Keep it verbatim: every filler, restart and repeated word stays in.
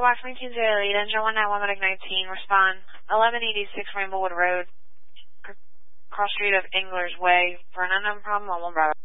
Box nineteen zero eight, engine one nine one, medic nineteen, respond eleven eighty-six Ramblewood Road, cross street of Engler's Way, for an unknown problem on one Bravo.